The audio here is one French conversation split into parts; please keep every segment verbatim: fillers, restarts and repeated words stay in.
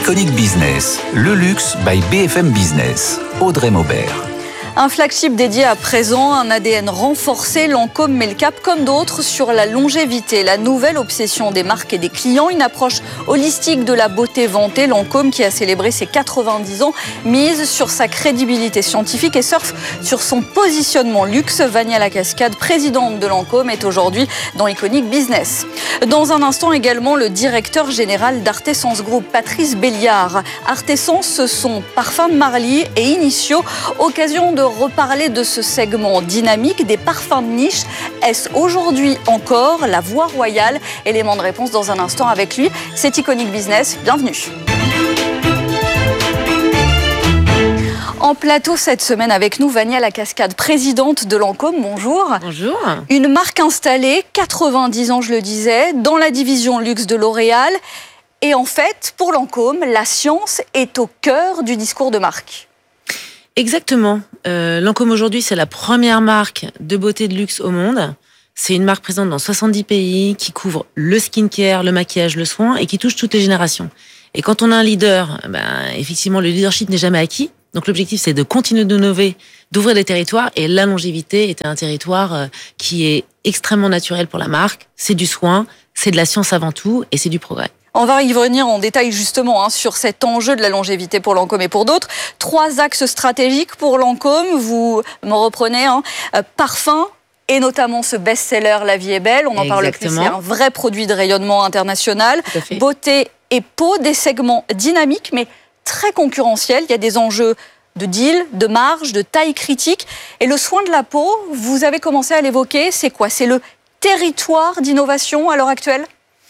Iconic Business, le luxe by B F M Business. Audrey Maubert. Un flagship dédié à présent, un A D N renforcé, Lancôme met le cap comme d'autres sur la longévité. La nouvelle obsession des marques et des clients, une approche holistique de la beauté vantée. Lancôme qui a célébré ses quatre-vingt-dix ans, mise sur sa crédibilité scientifique et surfe sur son positionnement luxe. Vania Lacascade, présidente de Lancôme, est aujourd'hui dans Iconic Business. Dans un instant également, le directeur général d'Artessence Group, Patrice Béliard. Artessence, ce sont Parfums de Marly et Initio. Occasion de reparler de ce segment dynamique des parfums de niche. Est-ce aujourd'hui encore la voie royale? Élément de réponse dans un instant avec lui. C'est Iconic Business. Bienvenue. En plateau cette semaine avec nous, Vania Lacascade, présidente de Lancôme. Bonjour. Bonjour. Une marque installée, quatre-vingt-dix ans je le disais, dans la division luxe de L'Oréal. Et en fait, pour Lancôme, la science est au cœur du discours de marque. Exactement. Euh, Lancôme aujourd'hui, c'est la première marque de beauté de luxe au monde. C'est une marque présente dans soixante-dix pays qui couvre le skincare, le maquillage, le soin et qui touche toutes les générations. Et quand on a un leader, ben, effectivement, le leadership n'est jamais acquis. Donc l'objectif, c'est de continuer d'innover, d'ouvrir des territoires. Et la longévité est un territoire qui est extrêmement naturel pour la marque. C'est du soin, c'est de la science avant tout et c'est du progrès. On va y revenir en détail justement hein, sur cet enjeu de la longévité pour Lancôme et pour d'autres. Trois axes stratégiques pour Lancôme, vous me reprenez, hein, euh, parfum et notamment ce best-seller La Vie est belle, on en parle plus, c'est un vrai produit de rayonnement international. Beauté et peau, des segments dynamiques mais très concurrentiels, il y a des enjeux de deal, de marge, de taille critique. Et le soin de la peau, vous avez commencé à l'évoquer, c'est quoi? C'est le territoire d'innovation à l'heure actuelle?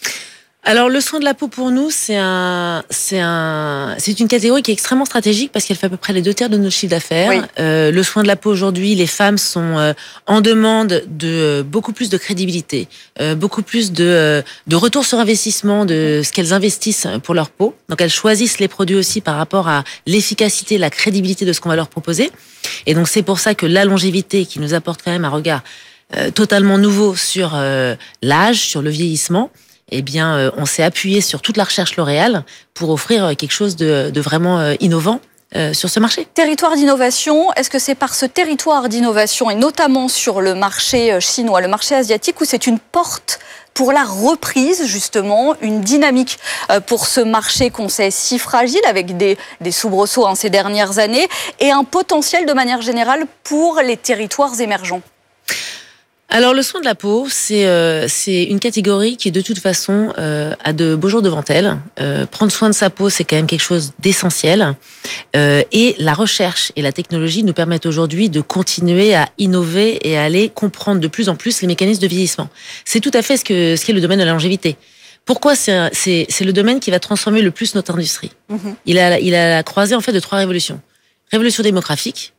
Alors, le soin de la peau, pour nous, c'est un, c'est un, c'est une catégorie qui est extrêmement stratégique parce qu'elle fait à peu près les deux tiers de notre chiffre d'affaires. Oui. Euh, le soin de la peau, aujourd'hui, les femmes sont euh, en demande de euh, beaucoup plus de crédibilité, euh, beaucoup plus de, euh, de retour sur investissement de ce qu'elles investissent pour leur peau. Donc, elles choisissent les produits aussi par rapport à l'efficacité, la crédibilité de ce qu'on va leur proposer. Et donc, c'est pour ça que la longévité, qui nous apporte quand même un regard euh, totalement nouveau sur euh, l'âge, sur le vieillissement, eh bien, euh, on s'est appuyé sur toute la recherche L'Oréal pour offrir quelque chose de, de vraiment euh, innovant euh, sur ce marché. Territoire d'innovation, est-ce que c'est par ce territoire d'innovation, et notamment sur le marché chinois, le marché asiatique, où c'est une porte pour la reprise, justement, une dynamique pour ce marché qu'on sait si fragile, avec des, des soubresauts hein, ces dernières années, et un potentiel de manière générale pour les territoires émergents? Alors, le soin de la peau, c'est euh, c'est une catégorie qui, de toute façon, euh, a de beaux jours devant elle. Euh, prendre soin de sa peau, c'est quand même quelque chose d'essentiel. Euh, et la recherche et la technologie nous permettent aujourd'hui de continuer à innover et à aller comprendre de plus en plus les mécanismes de vieillissement. C'est tout à fait ce que ce qui est le domaine de la longévité. Pourquoi c'est c'est c'est le domaine qui va transformer le plus notre industrie. Mm-hmm. Il a il a croisé en fait de trois révolutions. Révolution démographique.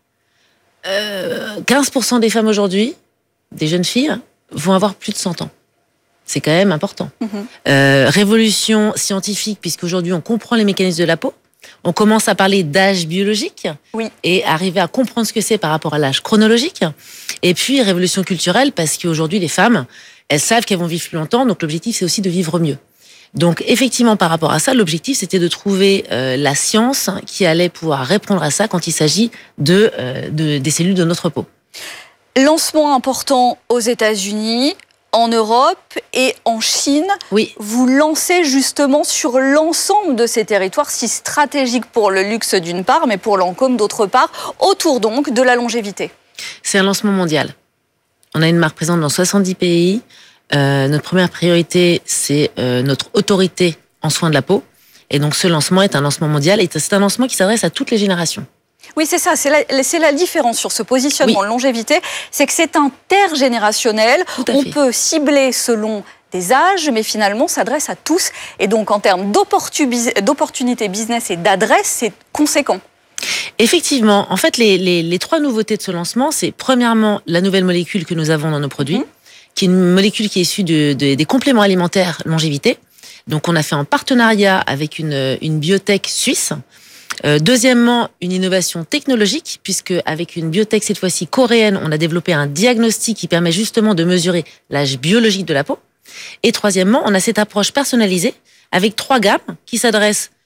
Euh, quinze pour cent des femmes aujourd'hui, des jeunes filles, vont avoir plus de cent ans. C'est quand même important. Mmh. Euh, révolution scientifique, puisqu'aujourd'hui, on comprend les mécanismes de la peau. On commence à parler d'âge biologique oui. et arriver à comprendre ce que c'est par rapport à l'âge chronologique. Et puis, révolution culturelle, parce qu'aujourd'hui, les femmes, elles savent qu'elles vont vivre plus longtemps, donc l'objectif, c'est aussi de vivre mieux. Donc, effectivement, par rapport à ça, l'objectif, c'était de trouver euh, la science qui allait pouvoir répondre à ça quand il s'agit de, euh, de, des cellules de notre peau. Lancement important aux États-Unis, en Europe et en Chine. Oui. Vous lancez justement sur l'ensemble de ces territoires si stratégiques pour le luxe d'une part, mais pour Lancôme d'autre part, autour donc de la longévité. C'est un lancement mondial. On a une marque présente dans soixante-dix pays. Euh, notre première priorité, c'est euh, notre autorité en soins de la peau. Et donc ce lancement est un lancement mondial et c'est un lancement qui s'adresse à toutes les générations. Oui, c'est ça, c'est la, c'est la différence sur ce positionnement oui. de longévité, c'est que c'est intergénérationnel, on fait. peut cibler selon des âges, mais finalement s'adresse à tous, et donc en termes d'opportunités business et d'adresse, c'est conséquent. Effectivement, en fait, les, les, les trois nouveautés de ce lancement, c'est premièrement la nouvelle molécule que nous avons dans nos produits, mmh. qui est une molécule qui est issue de, de, des compléments alimentaires longévité. Donc on a fait un partenariat avec une, une biotech suisse. Euh, deuxièmement, une innovation technologique, puisque avec une biotech cette fois-ci coréenne, on a développé un diagnostic qui permet justement de mesurer l'âge biologique de la peau. Et troisièmement, on a cette approche personnalisée avec trois gammes qui s'adressent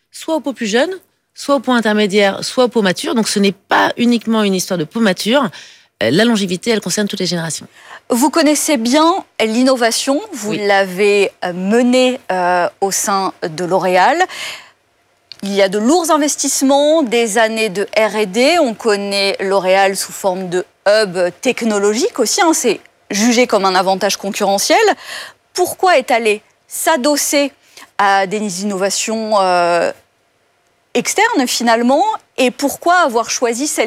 soit aux peaux plus jeunes, soit aux peaux intermédiaires, soit aux peaux matures. Donc ce n'est pas uniquement une histoire de peau mature. La longévité, elle concerne toutes les générations. Vous connaissez bien l'innovation, vous oui. l'avez menée euh, au sein de L'Oréal. Il y a de lourds investissements, des années de R et D. On connaît L'Oréal sous forme de hub technologique aussi. Hein, c'est jugé comme un avantage concurrentiel. Pourquoi est allé s'adosser à des innovations euh, externes finalement, et pourquoi avoir choisi celle-ci ?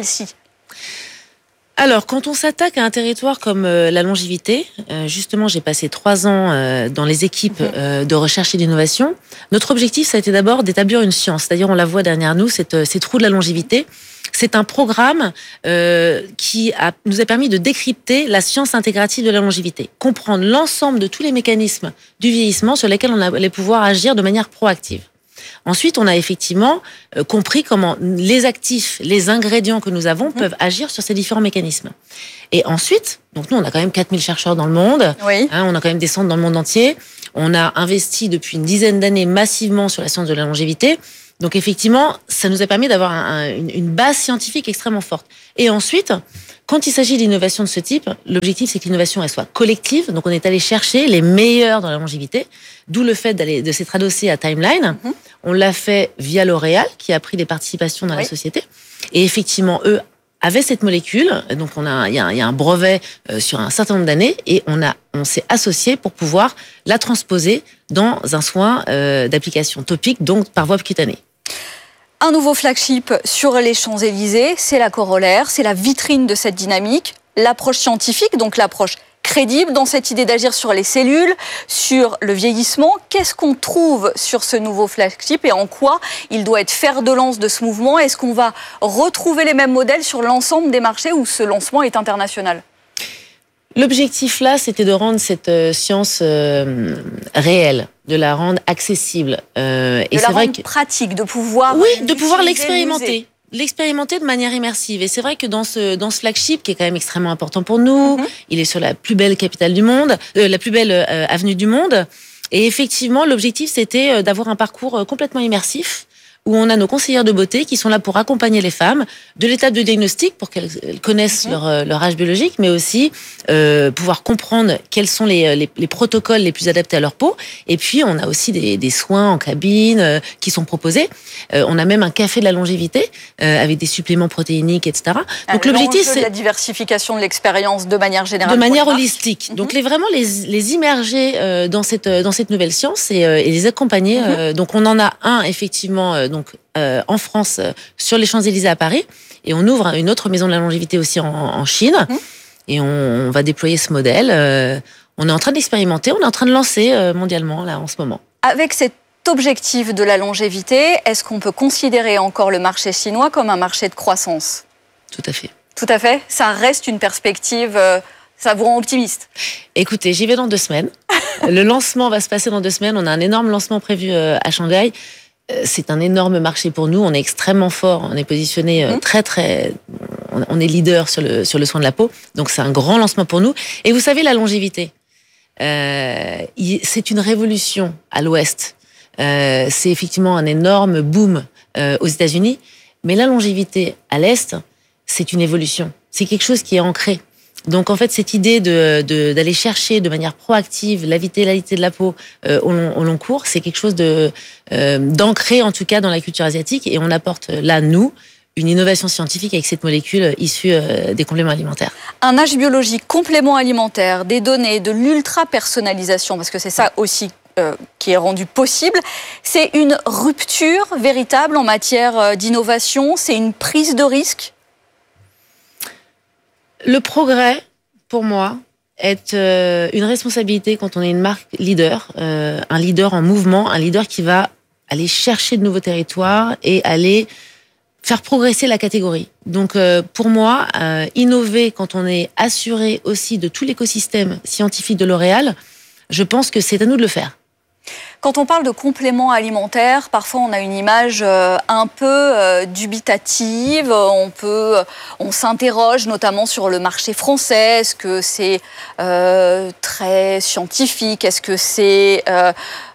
Alors, quand on s'attaque à un territoire comme euh, la longévité, euh, justement, j'ai passé trois ans euh, dans les équipes euh, de recherche et d'innovation. Notre objectif, ça a été d'abord d'établir une science. C'est-à-dire, on la voit derrière nous, cette, ces trous de la longévité. C'est un programme euh, qui a, nous a permis de décrypter la science intégrative de la longévité, comprendre l'ensemble de tous les mécanismes du vieillissement sur lesquels on allait pouvoir agir de manière proactive. Ensuite, on a effectivement euh, compris comment les actifs, les ingrédients que nous avons peuvent agir sur ces différents mécanismes. Et ensuite, donc nous, on a quand même quatre mille chercheurs dans le monde, oui. hein, on a quand même des centres dans le monde entier. On a investi depuis une dizaine d'années massivement sur la science de la longévité. Donc effectivement, ça nous a permis d'avoir un, un, une, une base scientifique extrêmement forte. Et ensuite, quand il s'agit d'innovation de ce type, l'objectif, c'est que l'innovation elle soit collective. Donc on est allé chercher les meilleurs dans la longévité, d'où le fait d'aller de s'être adossé à Timeline. Mm-hmm. On l'a fait via L'Oréal, qui a pris des participations dans oui. la société. Et effectivement, eux avaient cette molécule. Donc on a, il y a, il y a un brevet euh, sur un certain nombre d'années, et on a, on s'est associé pour pouvoir la transposer dans un soin euh, d'application topique, donc par voie cutanée. Un nouveau flagship sur les Champs-Élysées, c'est la corollaire, c'est la vitrine de cette dynamique, l'approche scientifique, donc l'approche crédible dans cette idée d'agir sur les cellules, sur le vieillissement. Qu'est-ce qu'on trouve sur ce nouveau flagship et en quoi il doit être fer de lance de ce mouvement ? Est-ce qu'on va retrouver les mêmes modèles sur l'ensemble des marchés où ce lancement est international ? L'objectif là, c'était de rendre cette euh, science euh, réelle, de la rendre accessible. Euh, et de c'est la vrai rendre que... pratique, de pouvoir oui, de pouvoir l'expérimenter. L'expérimenter de manière immersive. Et c'est vrai que dans ce, dans ce flagship, qui est quand même extrêmement important pour nous, mm-hmm. il est sur la plus belle capitale du monde, euh, la plus belle euh, avenue du monde. Et effectivement, l'objectif, c'était d'avoir un parcours complètement immersif, où on a nos conseillères de beauté qui sont là pour accompagner les femmes de l'étape de diagnostic pour qu'elles connaissent mmh. leur, leur âge biologique, mais aussi euh, pouvoir comprendre quels sont les, les, les protocoles les plus adaptés à leur peau. Et puis, on a aussi des, des soins en cabine euh, qui sont proposés. Euh, on a même un café de la longévité euh, avec des suppléments protéiniques, et cetera. Donc, euh, l'objectif, c'est la diversification de l'expérience de manière générale. De manière holistique. Mmh. Donc, les, vraiment les, les immerger euh, dans, cette, dans cette nouvelle science et, euh, et les accompagner. Mmh. Euh, donc, on en a un, effectivement, euh, donc euh, en France euh, sur les Champs-Élysées à Paris, et on ouvre une autre maison de la longévité aussi en, en Chine, mmh. et on, on va déployer ce modèle. Euh, on est en train d'expérimenter, on est en train de lancer euh, mondialement là en ce moment. Avec cet objectif de la longévité, est-ce qu'on peut considérer encore le marché chinois comme un marché de croissance ? Tout à fait. Tout à fait. Ça reste une perspective. Euh, ça vous rend optimiste ? Écoutez, j'y vais dans deux semaines. Le lancement va se passer dans deux semaines. On a un énorme lancement prévu euh, à Shanghai. C'est un énorme marché pour nous. On est extrêmement fort. On est positionné mmh. très, très... On est leader sur le, sur le soin de la peau. Donc, c'est un grand lancement pour nous. Et vous savez, la longévité, euh, c'est une révolution à l'Ouest. Euh, c'est effectivement un énorme boom euh, aux États-Unis. Mais la longévité à l'Est, c'est une évolution. C'est quelque chose qui est ancré. Donc en fait, cette idée de, de d'aller chercher de manière proactive la vitalité de la peau euh, au, long, au long cours, c'est quelque chose de euh, d'ancré en tout cas dans la culture asiatique, et on apporte là nous une innovation scientifique avec cette molécule issue euh, des compléments alimentaires. Un âge biologique, complément alimentaire, des données, de l'ultra personnalisation, parce que c'est ça aussi euh, qui est rendu possible. C'est une rupture véritable en matière d'innovation. C'est une prise de risque. Le progrès, pour moi, est euh, une responsabilité quand on est une marque leader, euh, un leader en mouvement, un leader qui va aller chercher de nouveaux territoires et aller faire progresser la catégorie. Donc, euh, pour moi, euh, innover quand on est assuré aussi de tout l'écosystème scientifique de L'Oréal, je pense que c'est à nous de le faire. Quand on parle de compléments alimentaires, parfois on a une image euh, un peu euh, dubitative. On peut, on s'interroge notamment sur le marché français. Est-ce que c'est euh, très scientifique ? Est-ce que c'est euh,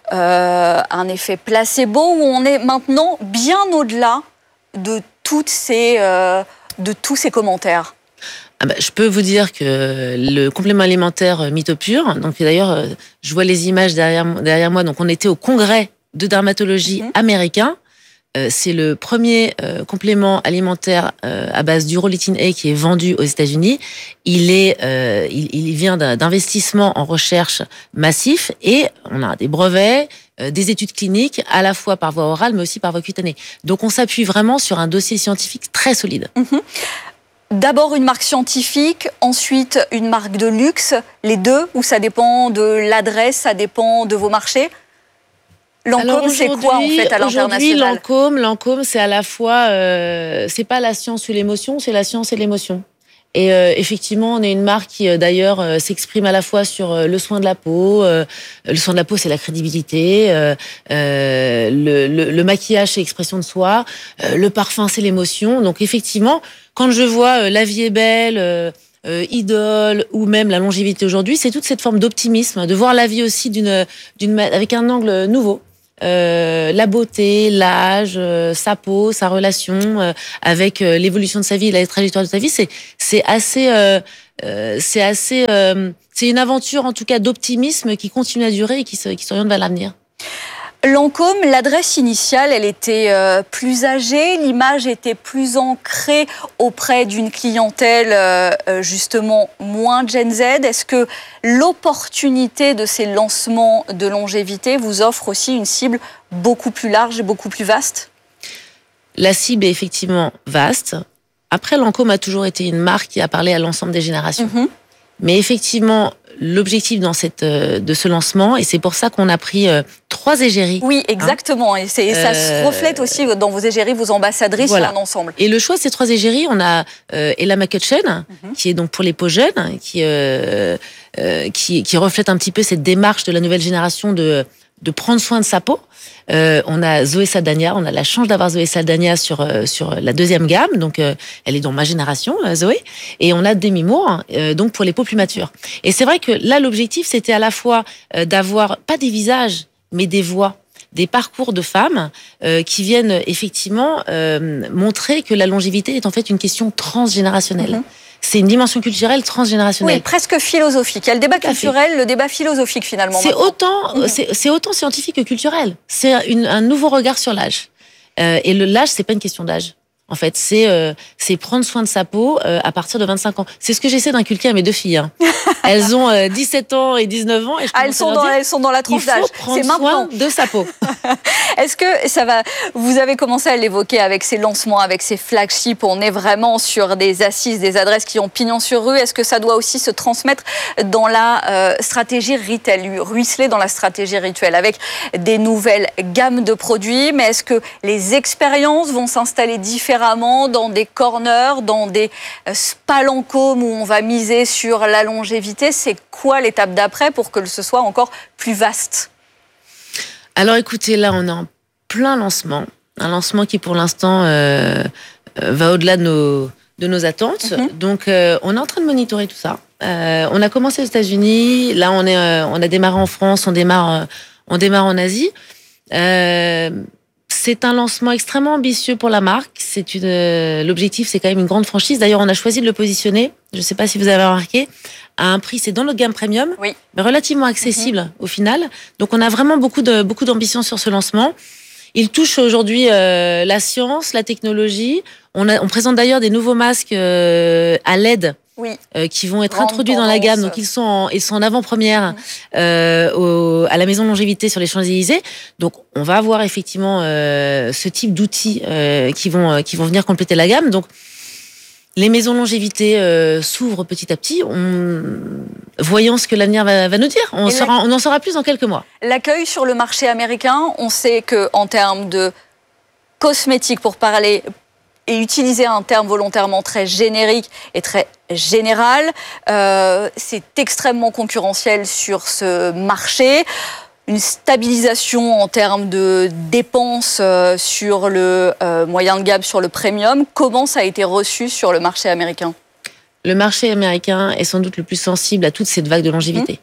euh, un effet placebo ou on est maintenant bien au-delà de, toutes ces, euh, de tous ces commentaires? Ah bah, je peux vous dire que le complément alimentaire Mythopure, donc d'ailleurs, je vois les images derrière, derrière moi, donc on était au congrès de dermatologie mmh. américain. Euh, c'est le premier euh, complément alimentaire euh, à base d'urolithin A qui est vendu aux États-Unis. Il est, euh, il, il vient d'investissements en recherche massif et on a des brevets, euh, des études cliniques à la fois par voie orale mais aussi par voie cutanée. Donc on s'appuie vraiment sur un dossier scientifique très solide. Mmh. D'abord une marque scientifique, ensuite une marque de luxe, les deux, ou ça dépend de l'adresse, ça dépend de vos marchés? Lancôme, c'est quoi en fait à l'international? Aujourd'hui, Lancôme, Lancôme, c'est à la fois, euh, c'est pas la science ou l'émotion, c'est la science et l'émotion. Et euh, effectivement, on est une marque qui euh, d'ailleurs euh, s'exprime à la fois sur euh, le soin de la peau. Euh, le soin de la peau, c'est la crédibilité. Euh, euh, le, le, le maquillage, c'est l'expression de soi. Euh, le parfum, c'est l'émotion. Donc effectivement, quand je vois euh, La vie est belle. Euh, Euh, idole ou même la longévité aujourd'hui, c'est toute cette forme d'optimisme, de voir la vie aussi d'une, d'une, avec un angle nouveau. Euh, la beauté, l'âge, euh, sa peau, sa relation euh, avec euh, l'évolution de sa vie, la trajectoire de sa vie, c'est c'est assez, euh, euh, c'est assez, euh, c'est une aventure en tout cas d'optimisme qui continue à durer et qui se, qui s'oriente vers l'avenir. Lancôme, l'adresse initiale, elle était euh, plus âgée, l'image était plus ancrée auprès d'une clientèle euh, justement moins Gen Z. Est-ce que l'opportunité de ces lancements de longévité vous offre aussi une cible beaucoup plus large et beaucoup plus vaste? La cible est effectivement vaste. Après, Lancôme a toujours été une marque qui a parlé à l'ensemble des générations. Mm-hmm. Mais effectivement, l'objectif dans cette, euh, de ce lancement, et c'est pour ça qu'on a pris euh, trois égéries. Oui, exactement. Hein. Et, c'est, et ça euh, se reflète aussi dans vos égéries, vos ambassadrices, voilà. En ensemble. Et le choix de ces trois égéries, on a euh, Ella McCutcheon, mm-hmm. qui est donc pour les peaux jeunes, qui, euh, euh, qui, qui reflète un petit peu cette démarche de la nouvelle génération de, de prendre soin de sa peau. Euh, on a Zoé Saldana, on a la chance d'avoir Zoé Saldana sur euh, sur la deuxième gamme, donc euh, elle est dans ma génération, euh, Zoé, et on a Demi Moore, euh, donc pour les peaux plus matures. Et c'est vrai que là l'objectif c'était à la fois euh, d'avoir pas des visages mais des voix, des parcours de femmes euh, qui viennent effectivement euh, montrer que la longévité est en fait une question transgénérationnelle. Mm-hmm. C'est une dimension culturelle transgénérationnelle. Oui, presque philosophique. Il y a le débat culturel, le débat philosophique finalement. C'est autant, mmh. c'est, c'est autant scientifique que culturel. C'est une, un nouveau regard sur l'âge. Euh, et le, l'âge, c'est pas une question d'âge. En fait, c'est euh, c'est prendre soin de sa peau euh, à partir de vingt-cinq ans. C'est ce que j'essaie d'inculquer à mes deux filles. Hein. Elles ont euh, dix-sept ans et dix-neuf ans. Et je ah, elles sont dans dire, elles sont dans la tranche d'âge. Il faut prendre c'est soin maintenant. de sa peau. Est-ce que ça va? Vous avez commencé à l'évoquer avec ces lancements, avec ces flagships. On est vraiment sur des assises, des adresses qui ont pignon sur rue. Est-ce que ça doit aussi se transmettre dans la euh, stratégie retail, ruisseler dans la stratégie rituelle, avec des nouvelles gammes de produits? Mais est-ce que les expériences vont s'installer différemment dans des corners, dans des spas Lancôme où on va miser sur la longévité? C'est quoi l'étape d'après pour que ce soit encore plus vaste? Alors écoutez, là on est en plein lancement, un lancement qui pour l'instant euh, va au-delà de nos, de nos attentes. Mm-hmm. Donc euh, on est en train de monitorer tout ça. Euh, on a commencé aux États-Unis, là on est, euh, on a démarré en France, on démarre, euh, on démarre en Asie. Euh, C'est un lancement extrêmement ambitieux pour la marque. C'est une, euh, l'objectif, c'est quand même une grande franchise. D'ailleurs, on a choisi de le positionner, je ne sais pas si vous avez remarqué, à un prix, c'est dans notre gamme premium, oui. mais relativement accessible mm-hmm. au final. Donc, on a vraiment beaucoup de beaucoup d'ambition sur ce lancement. Il touche aujourd'hui euh, la science, la technologie. On, a, on présente d'ailleurs des nouveaux masques euh, à L E D. Oui. Euh, qui vont être Grande introduits tendance. Dans la gamme. Donc, ils sont en, ils sont en avant-première euh, au, à la Maison Longévité sur les Champs-Élysées. Donc, on va avoir effectivement euh, ce type d'outils euh, qui vont, euh, qui vont venir compléter la gamme. Donc, les maisons Longévité euh, s'ouvrent petit à petit. On... Voyons ce que l'avenir va, va nous dire. On, saura, on en saura plus dans quelques mois. L'accueil sur le marché américain, on sait qu'en termes de cosmétiques, pour parler... et utiliser un terme volontairement très générique et très général. Euh, c'est extrêmement concurrentiel sur ce marché. Une stabilisation en termes de dépenses euh, sur le euh, moyen de gamme, sur le premium. Comment ça a été reçu sur le marché américain? Le marché américain est sans doute le plus sensible à toute cette vague de longévité. Mmh.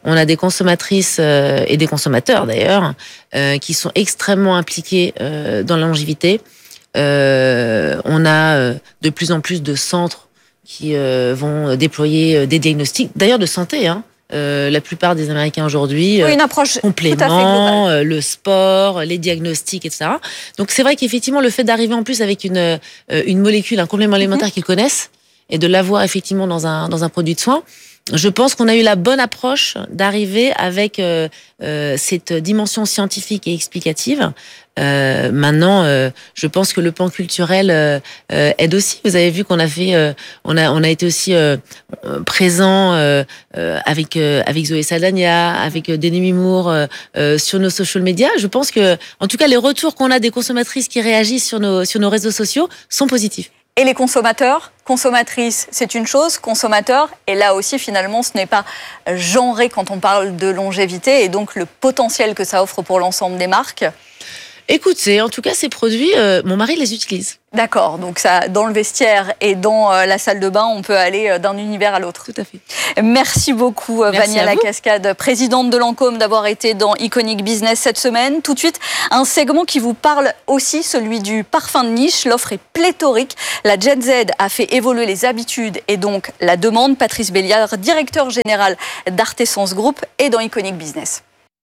On a des consommatrices euh, et des consommateurs d'ailleurs euh, qui sont extrêmement impliqués euh, dans la longévité. Euh, on a euh, de plus en plus de centres qui euh, vont déployer des diagnostics, d'ailleurs de santé. Hein. Euh, la plupart des Américains aujourd'hui, oui, une approche complément, euh, le sport, les diagnostics, et cetera. Donc c'est vrai qu'effectivement le fait d'arriver en plus avec une euh, une molécule, un complément alimentaire mm-hmm. qu'ils connaissent et de l'avoir effectivement dans un dans un produit de soin, je pense qu'on a eu la bonne approche d'arriver avec euh, euh, cette dimension scientifique et explicative. Euh, maintenant, euh, je pense que le pan culturel euh, euh, aide aussi. Vous avez vu qu'on a fait, euh, on a, on a été aussi euh, présent euh, euh, avec euh, avec Zoé Saldana, avec euh, Demi Moore euh, euh, sur nos social media. Je pense que, en tout cas, les retours qu'on a des consommatrices qui réagissent sur nos sur nos réseaux sociaux sont positifs. Et les consommateurs, consommatrices, c'est une chose, consommateurs, et là aussi finalement ce n'est pas genré quand on parle de longévité et donc le potentiel que ça offre pour l'ensemble des marques. Écoutez, en tout cas ces produits, euh, mon mari les utilise. D'accord, donc ça, dans le vestiaire et dans euh, la salle de bain, on peut aller euh, d'un univers à l'autre. Tout à fait. Merci beaucoup, Merci Vania Lacascade, présidente de Lancôme, d'avoir été dans Iconic Business cette semaine. Tout de suite, un segment qui vous parle aussi, celui du parfum de niche. L'offre est pléthorique. La Gen Z a fait évoluer les habitudes et donc la demande. Patrice Béliard, directeur général d'Artessence Group, est dans Iconic Business.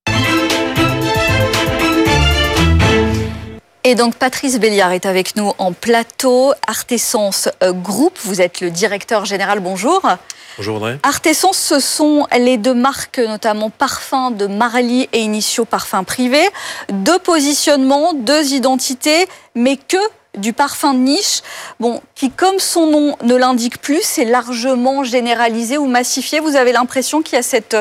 Et donc Patrice Béliard est avec nous en plateau. Artessence Group, vous êtes le directeur général, bonjour. Bonjour Audrey. Artessence, ce sont les deux marques, notamment Parfum de Marly et Initio Parfum Privé. Deux positionnements, deux identités, mais que du parfum de niche, bon, qui comme son nom ne l'indique plus, c'est largement généralisé ou massifié. Vous avez l'impression qu'il y a cet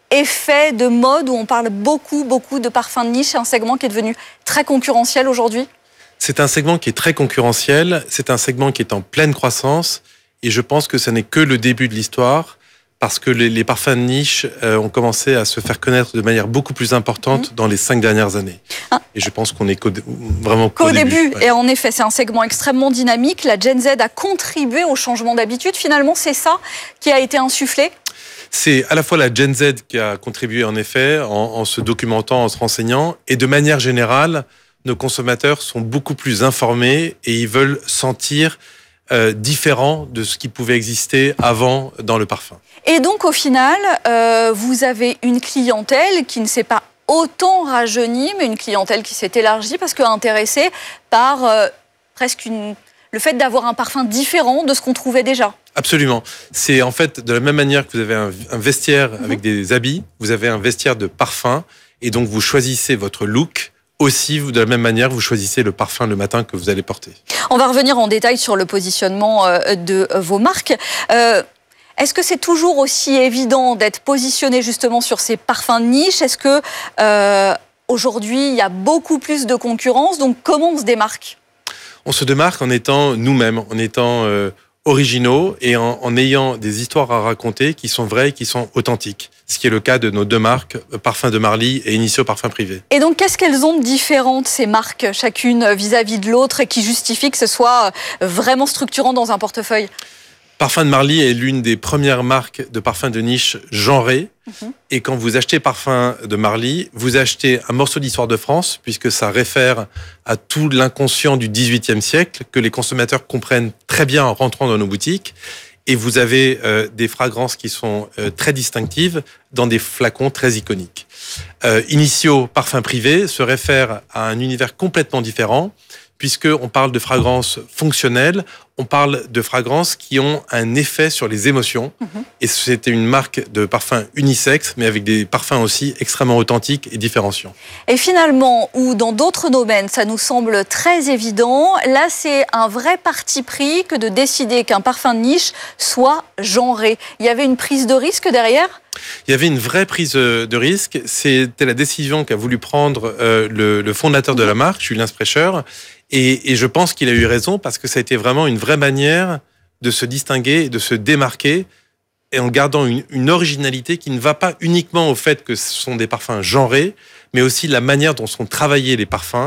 effet de mode où on parle beaucoup, beaucoup de parfums de niche, un segment qui est devenu très concurrentiel aujourd'hui? C'est un segment qui est très concurrentiel, c'est un segment qui est en pleine croissance et je pense que ce n'est que le début de l'histoire parce que les, les parfums de niche euh, ont commencé à se faire connaître de manière beaucoup plus importante mmh. dans les cinq dernières années. Ah. Et je pense qu'on est qu'au, vraiment qu'au, qu'au début. début. Ouais. Et en effet, c'est un segment extrêmement dynamique. La Gen Z a contribué au changement d'habitude. Finalement, c'est ça qui a été insufflé? C'est à la fois la Gen Z qui a contribué en effet en, en se documentant, en se renseignant, et de manière générale, nos consommateurs sont beaucoup plus informés et ils veulent sentir euh, différent de ce qui pouvait exister avant dans le parfum. Et donc au final, euh, vous avez une clientèle qui ne s'est pas autant rajeunie, mais une clientèle qui s'est élargie parce qu'intéressée par euh, presque une... le fait d'avoir un parfum différent de ce qu'on trouvait déjà. Absolument. C'est en fait de la même manière que vous avez un, un vestiaire mmh. avec des habits, vous avez un vestiaire de parfum et donc vous choisissez votre look. Aussi, de la même manière, vous choisissez le parfum le matin que vous allez porter. On va revenir en détail sur le positionnement de vos marques. Euh, est-ce que c'est toujours aussi évident d'être positionné justement sur ces parfums de niche? Est-ce que euh, aujourd'hui, il y a beaucoup plus de concurrence? Donc, comment on se démarque? On se démarque en étant nous-mêmes, en étant euh, originaux et en, en ayant des histoires à raconter qui sont vraies et qui sont authentiques. Ce qui est le cas de nos deux marques, Parfum de Marly et Initio Parfum Privé. Et donc, qu'est-ce qu'elles ont de différentes, ces marques, chacune vis-à-vis de l'autre, et qui justifie que ce soit vraiment structurant dans un portefeuille? Parfum de Marly est l'une des premières marques de parfums de niche genrés. Mmh. Et quand vous achetez Parfum de Marly, vous achetez un morceau d'histoire de France, puisque ça réfère à tout l'inconscient du dix-huitième siècle, que les consommateurs comprennent très bien en rentrant dans nos boutiques. Et vous avez euh, des fragrances qui sont euh, très distinctives dans des flacons très iconiques. Euh, Initio Parfum Privé se réfère à un univers complètement différent, puisqu'on parle de fragrances fonctionnelles, on parle de fragrances qui ont un effet sur les émotions. Mmh. Et c'était une marque de parfum unisexe, mais avec des parfums aussi extrêmement authentiques et différenciants. Et finalement, ou dans d'autres domaines, ça nous semble très évident, là c'est un vrai parti pris que de décider qu'un parfum de niche soit genré. Il y avait une prise de risque derrière ? Il y avait une vraie prise de risque. C'était la décision qu'a voulu prendre euh, le, le fondateur de la marque, Julien Sprecher. Et, et je pense qu'il a eu raison parce que ça a été vraiment une vraie manière de se distinguer, de se démarquer et en gardant une, une originalité qui ne va pas uniquement au fait que ce sont des parfums genrés, mais aussi la manière dont sont travaillés les parfums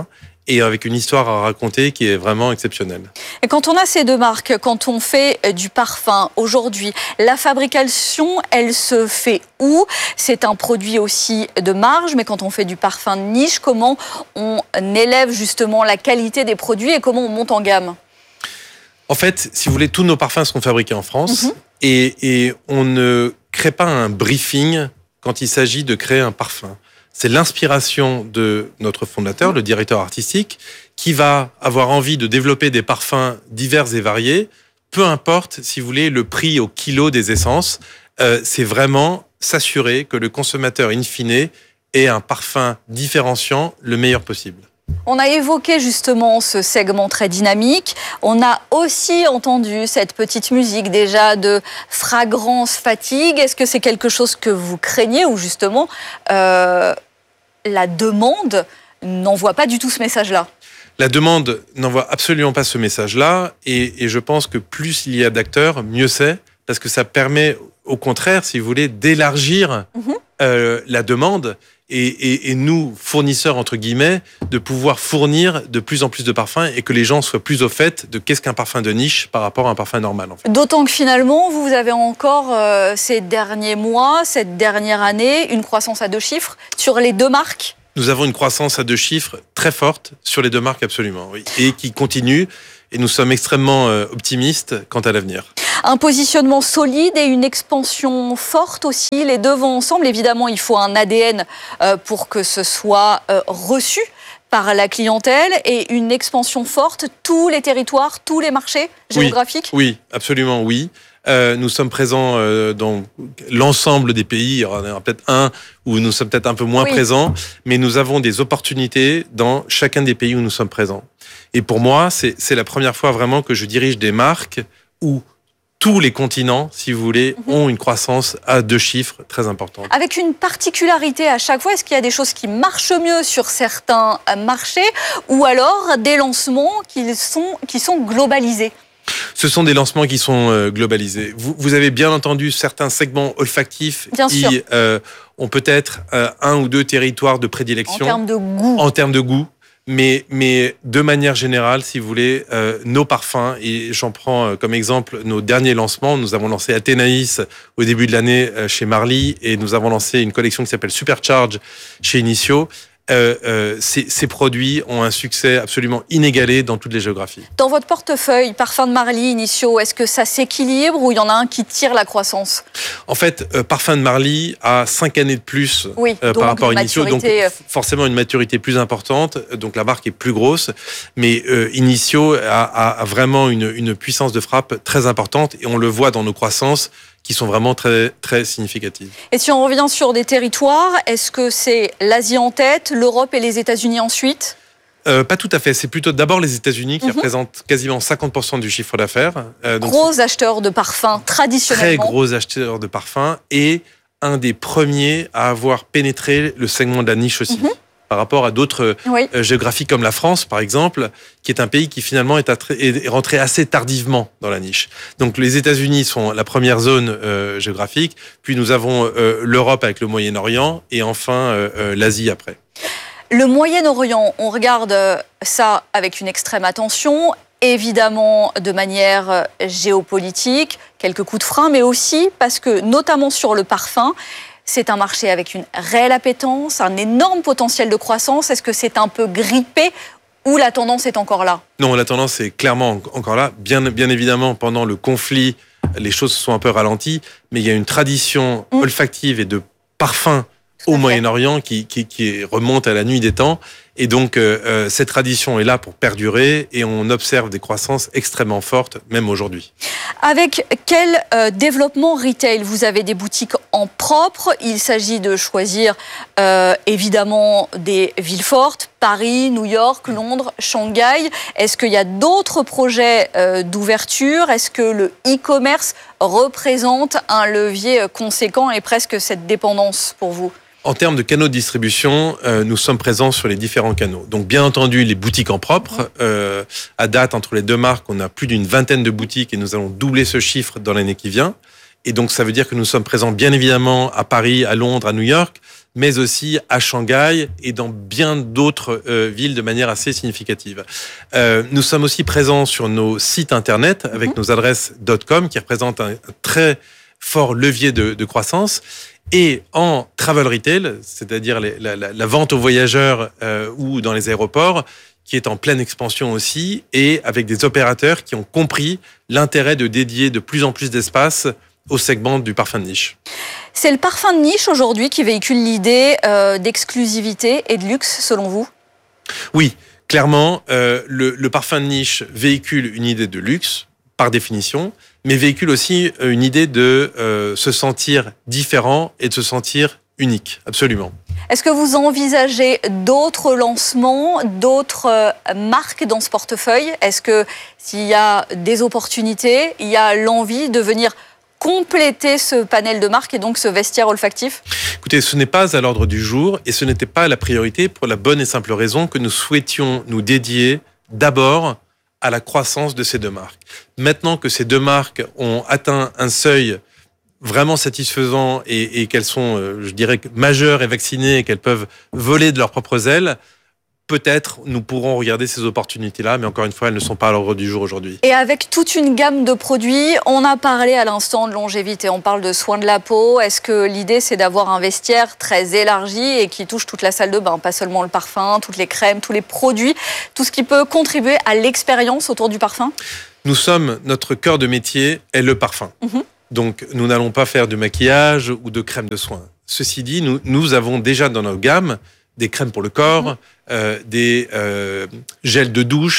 et avec une histoire à raconter qui est vraiment exceptionnelle. Et quand on a ces deux marques, quand on fait du parfum aujourd'hui, la fabrication, elle se fait où? C'est un produit aussi de marge, mais quand on fait du parfum de niche, comment on élève justement la qualité des produits et comment on monte en gamme? En fait, si vous voulez, tous nos parfums sont fabriqués en France mm-hmm. et, et on ne crée pas un briefing quand il s'agit de créer un parfum. C'est l'inspiration de notre fondateur, le directeur artistique, qui va avoir envie de développer des parfums divers et variés, peu importe, si vous voulez, le prix au kilo des essences. Euh, c'est vraiment s'assurer que le consommateur, in fine, ait un parfum différenciant le meilleur possible. On a évoqué justement ce segment très dynamique. On a aussi entendu cette petite musique déjà de fragrance fatigue. Est-ce que c'est quelque chose que vous craignez ou justement euh, la demande n'envoie pas du tout ce message-là? La demande n'envoie absolument pas ce message-là et, et je pense que plus il y a d'acteurs, mieux c'est, parce que ça permet au contraire, si vous voulez, d'élargir mmh. euh, la demande. Et, et, et nous, fournisseurs, entre guillemets, de pouvoir fournir de plus en plus de parfums et que les gens soient plus au fait de qu'est-ce qu'un parfum de niche par rapport à un parfum normal. En fait. D'autant que finalement, vous avez encore, euh, ces derniers mois, cette dernière année, une croissance à deux chiffres sur les deux marques. Nous avons une croissance à deux chiffres très forte sur les deux marques, absolument, oui, et qui continue. Et nous sommes extrêmement euh, optimistes quant à l'avenir. Un positionnement solide et une expansion forte aussi, les deux vont ensemble. Évidemment, il faut un A D N euh, pour que ce soit euh, reçu par la clientèle et une expansion forte, tous les territoires, tous les marchés géographiques. Oui, oui, absolument, oui. Euh, nous sommes présents euh, dans l'ensemble des pays. Il y en aura peut-être un où nous sommes peut-être un peu moins oui. présents, mais nous avons des opportunités dans chacun des pays où nous sommes présents. Et pour moi, c'est, c'est la première fois vraiment que je dirige des marques où tous les continents, si vous voulez, mmh. ont une croissance à deux chiffres très importante. Avec une particularité à chaque fois, est-ce qu'il y a des choses qui marchent mieux sur certains marchés ou alors des lancements qui sont, qui sont globalisés ? Ce sont des lancements qui sont globalisés. Vous, vous avez bien entendu certains segments olfactifs bien qui euh, ont peut-être euh, un ou deux territoires de prédilection. En termes de goût. En termes de goût. Mais, mais de manière générale, si vous voulez, euh, nos parfums, et j'en prends euh, comme exemple nos derniers lancements. Nous avons lancé Athénaïs au début de l'année euh, chez Marly et nous avons lancé une collection qui s'appelle Supercharge chez Initio. Euh, euh, ces, ces produits ont un succès absolument inégalé dans toutes les géographies. Dans votre portefeuille, parfum de Marly, Initio, est-ce que ça s'équilibre ou il y en a un qui tire la croissance ? En fait, euh, parfum de Marly a cinq années de plus oui, euh, par rapport à Initio, donc euh... forcément une maturité plus importante, donc la marque est plus grosse, mais euh, Initio a, a, a vraiment une, une puissance de frappe très importante et on le voit dans nos croissances qui sont vraiment très, très significatives. Et si on revient sur des territoires, est-ce que c'est l'Asie en tête, l'Europe et les États-Unis ensuite ? Euh, pas tout à fait. C'est plutôt d'abord les États-Unis qui mm-hmm. représentent quasiment cinquante pour cent du chiffre d'affaires. Euh, donc gros acheteurs de parfums, traditionnellement. Très gros acheteurs de parfums et un des premiers à avoir pénétré le segment de la niche aussi. Mm-hmm. Par rapport à d'autres oui. euh, géographies comme la France, par exemple, qui est un pays qui finalement est, attra- est rentré assez tardivement dans la niche. Donc les États-Unis sont la première zone euh, géographique, puis nous avons euh, l'Europe avec le Moyen-Orient et enfin euh, euh, l'Asie après. Le Moyen-Orient, on regarde ça avec une extrême attention, évidemment de manière géopolitique, quelques coups de frein, mais aussi parce que, notamment sur le parfum, c'est un marché avec une réelle appétence, un énorme potentiel de croissance. Est-ce que c'est un peu grippé ou la tendance est encore là ? Non, la tendance est clairement encore là. Bien, bien évidemment, pendant le conflit, les choses se sont un peu ralenties, mais il y a une tradition mmh. olfactive et de parfum au Moyen-Orient qui, qui, qui remonte à la nuit des temps. Et donc, euh, cette tradition est là pour perdurer et on observe des croissances extrêmement fortes, même aujourd'hui. Avec quel euh, développement retail ? Vous avez des boutiques en propre. Il s'agit de choisir euh, évidemment des villes fortes, Paris, New York, Londres, Shanghai. Est-ce qu'il y a d'autres projets euh, d'ouverture ? Est-ce que le e-commerce représente un levier conséquent et presque cette dépendance pour vous ? En termes de canaux de distribution, euh, nous sommes présents sur les différents canaux. Donc, bien entendu, les boutiques en propre. Euh, à date, entre les deux marques, on a plus d'une vingtaine de boutiques et nous allons doubler ce chiffre dans l'année qui vient. Et donc, ça veut dire que nous sommes présents bien évidemment à Paris, à Londres, à New York, mais aussi à Shanghai et dans bien d'autres euh, villes de manière assez significative. Euh, nous sommes aussi présents sur nos sites internet avec mmh. nos adresses .com qui représentent un, un très fort levier de, de croissance. Et en travel retail, c'est-à-dire les, la, la, la vente aux voyageurs euh, ou dans les aéroports, qui est en pleine expansion aussi, et avec des opérateurs qui ont compris l'intérêt de dédier de plus en plus d'espace au segment du parfum de niche. C'est le parfum de niche aujourd'hui qui véhicule l'idée euh, d'exclusivité et de luxe, selon vous ? Oui, clairement, euh, le, le parfum de niche véhicule une idée de luxe, par définition, mais véhicule aussi une idée de euh, se sentir différent et de se sentir unique, absolument. Est-ce que vous envisagez d'autres lancements, d'autres euh, marques dans ce portefeuille ? Est-ce que s'il y a des opportunités, il y a l'envie de venir compléter ce panel de marques et donc ce vestiaire olfactif ? Écoutez, ce n'est pas à l'ordre du jour et ce n'était pas la priorité pour la bonne et simple raison que nous souhaitions nous dédier d'abord à la croissance de ces deux marques. Maintenant que ces deux marques ont atteint un seuil vraiment satisfaisant et, et qu'elles sont, euh, je dirais, majeures et vaccinées et qu'elles peuvent voler de leurs propres ailes, peut-être nous pourrons regarder ces opportunités-là, mais encore une fois, elles ne sont pas à l'ordre du jour aujourd'hui. Et avec toute une gamme de produits, on a parlé à l'instant de longévité, on parle de soins de la peau. Est-ce que l'idée, c'est d'avoir un vestiaire très élargi et qui touche toute la salle de bain, pas seulement le parfum, toutes les crèmes, tous les produits, tout ce qui peut contribuer à l'expérience autour du parfum ? Nous sommes, notre cœur de métier est le parfum. Mmh. Donc, nous n'allons pas faire de maquillage ou de crème de soins. Ceci dit, nous, nous avons déjà dans nos gammes des crèmes pour le corps, mmh. euh, des euh, gels de douche,